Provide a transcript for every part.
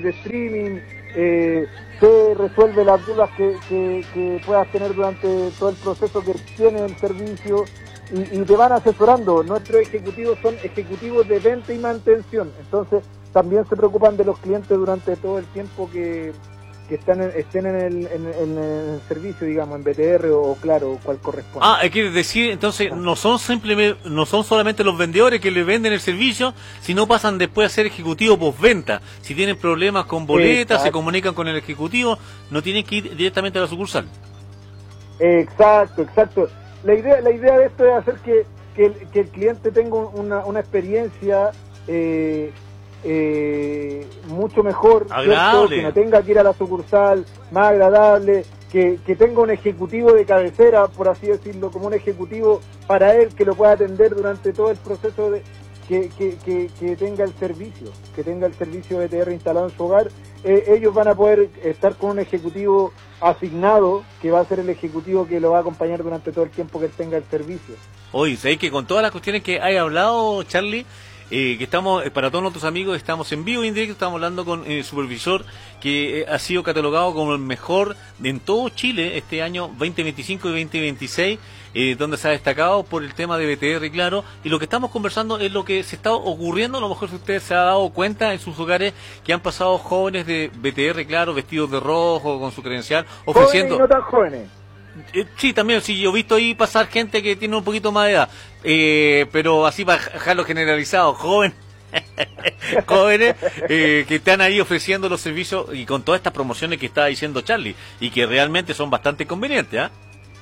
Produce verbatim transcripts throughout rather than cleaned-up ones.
de streaming, eh, te resuelve las dudas que, que, que puedas tener durante todo el proceso que tiene el servicio y, y te van asesorando. Nuestros ejecutivos son ejecutivos de venta y mantención, entonces también se preocupan de los clientes durante todo el tiempo que, que están en, estén en el, en, en el servicio, digamos, en B T R o Claro, cual corresponde. Ah, hay que decir, entonces, no son simplemente, no son solamente los vendedores que le venden el servicio, sino pasan después a ser ejecutivo postventa. Si tienen problemas con boletas, exacto, se comunican con el ejecutivo, no tienen que ir directamente a la sucursal. Exacto, exacto. La idea, la idea de esto es hacer que, que, el, que el cliente tenga una, una experiencia eh, eh, mucho mejor, agradable, que no tenga que ir a la sucursal, más agradable, que, que tenga un ejecutivo de cabecera, por así decirlo, como un ejecutivo para él que lo pueda atender durante todo el proceso de que, que, que, que tenga el servicio, que tenga el servicio B T R instalado en su hogar. Eh, ellos van a poder estar con un ejecutivo asignado, que va a ser el ejecutivo que lo va a acompañar durante todo el tiempo que él tenga el servicio. Oye, ¿sabéis que con todas las cuestiones que hay hablado, Charlie, eh, que estamos, eh, para todos nuestros amigos, estamos en vivo y en directo, estamos hablando con el eh, supervisor que eh, ha sido catalogado como el mejor en todo Chile este año veinte veinticinco y veinte veintiséis, eh, donde se ha destacado por el tema de B T R, claro, y lo que estamos conversando es lo que se está ocurriendo. A lo mejor usted se ha dado cuenta en sus hogares que han pasado jóvenes de B T R, claro, vestidos de rojo, con su credencial, ofreciendo... Jóvenes y no tan jóvenes. Eh, sí, también, sí, yo he visto ahí pasar gente que tiene un poquito más de edad, eh, pero así para dejarlo generalizado, jóvenes, jóvenes eh, que están ahí ofreciendo los servicios y con todas estas promociones que estaba diciendo Charlie, y que realmente son bastante convenientes, ¿ah? ¿eh?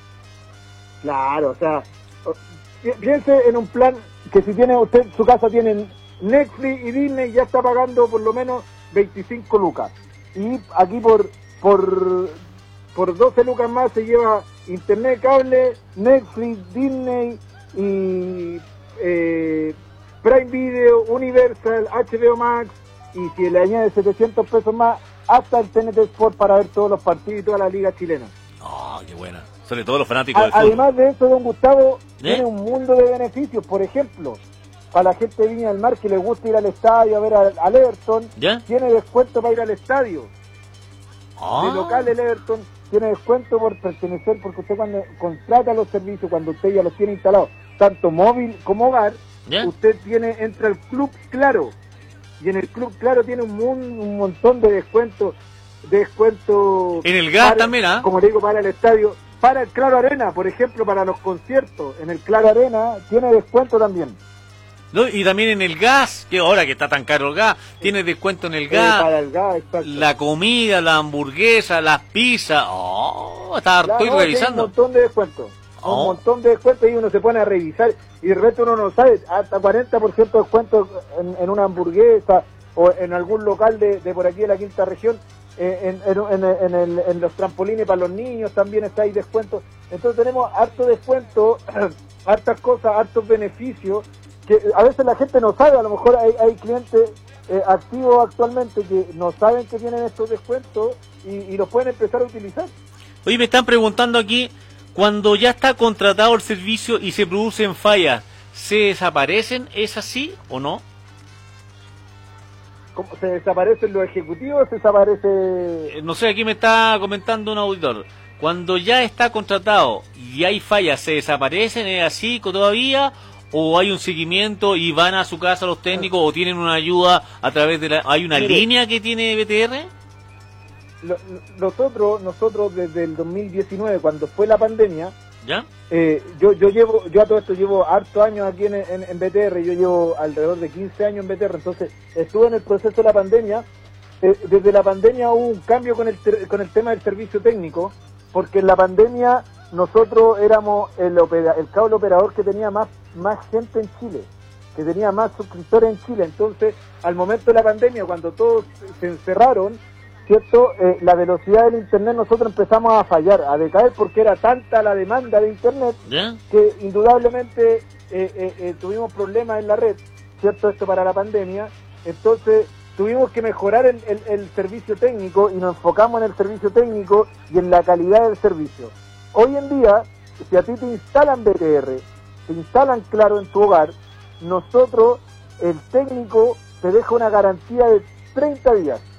Claro, o sea, piense en un plan que si tiene usted, su casa tiene Netflix y Disney, ya está pagando por lo menos veinticinco lucas, y aquí por por por doce lucas más se lleva internet, cable, Netflix, Disney y eh, Prime Video, Universal, H B O Max, y si le añade setecientos pesos más, hasta el T N T Sport para ver todos los partidos y toda la liga chilena. Oh, qué buena. Sobre todo los fanáticos A, del fútbol. Además de eso, don Gustavo, ¿Eh? tiene un mundo de beneficios. Por ejemplo, para la gente de Viña del Mar que le gusta ir al estadio a ver al, al Everton, ¿Ya? tiene descuento para ir al estadio. Oh. De local el Everton tiene descuento por pertenecer, porque usted cuando contrata los servicios, cuando usted ya los tiene instalados, tanto móvil como hogar, ¿Ya? usted tiene entra al Club Claro, y en el Club Claro tiene un, un montón de descuentos, de descuento en el gas para, también, ¿ah? como le digo, para el estadio, para el Claro Arena, por ejemplo, para los conciertos, en el Claro Arena tiene descuento también. No, y también en el gas, que ahora que está tan caro el gas, sí, tiene descuento en el gas, eh, para el gas, exacto. La comida, la hamburguesa, las pizzas. Oh, está, claro, estoy no, revisando. Un montón de descuentos, oh. un montón de descuentos, y uno se pone a revisar y de repente uno no sabe, hasta cuarenta por ciento de descuento en, en una hamburguesa o en algún local de, de por aquí de la quinta región. En, en, en, en, el, en los trampolines para los niños también está ahí descuento. Entonces tenemos harto descuento, hartas cosas, hartos beneficios que a veces la gente no sabe. A lo mejor hay, hay clientes eh, activos actualmente que no saben que tienen estos descuentos y, y los pueden empezar a utilizar. Oye, me están preguntando aquí, cuando ya está contratado el servicio y se producen fallas, ¿se desaparecen? ¿Es así o no? ¿Cómo, se desaparecen los ejecutivos? ¿Se desaparece...? Eh, no sé, aquí me está comentando un auditor. Cuando ya está contratado y hay fallas, ¿se desaparecen? ¿Es así todavía? ¿O hay un seguimiento y van a su casa los técnicos o tienen una ayuda a través de la... ¿Hay una Mire, línea que tiene B T R? Lo, nosotros, nosotros desde el dos mil diecinueve, cuando fue la pandemia, ¿ya? Eh, yo yo llevo, yo a todo esto llevo hartos años aquí en, en, en B T R, yo llevo alrededor de quince años en B T R, entonces estuve en el proceso de la pandemia. Eh, desde la pandemia hubo un cambio con el, con el tema del servicio técnico, porque en la pandemia nosotros éramos el, opera, el cable operador que tenía más, más gente en Chile, que tenía más suscriptores en Chile. Entonces, al momento de la pandemia, cuando todos se encerraron, ¿cierto? Eh, la velocidad del internet nosotros empezamos a fallar, a decaer, porque era tanta la demanda de internet, ¿yeah?, que indudablemente eh, eh, eh, tuvimos problemas en la red, ¿cierto? Esto para la pandemia. Entonces tuvimos que mejorar el, el, el servicio técnico y nos enfocamos en el servicio técnico y en la calidad del servicio. Hoy en día, si a ti te instalan B T R, te instalan Claro en tu hogar, nosotros, el técnico te deja una garantía de treinta días.